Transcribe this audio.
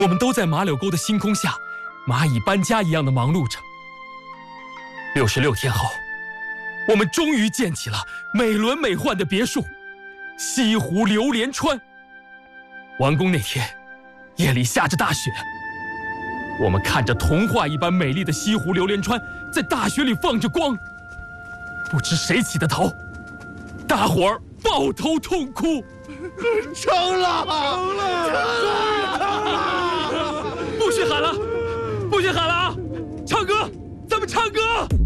我们都在马柳沟的星空下，蚂蚁搬家一样的忙碌着。66天后，我们终于建起了美轮美奂的别墅——西湖榴莲川。完工那天，夜里下着大雪，我们看着童话一般美丽的西湖榴莲川在大雪里放着光，不知谁起的头，大伙儿抱头痛哭。 成了！ 不许喊了，不许喊了啊！唱歌，咱们唱歌！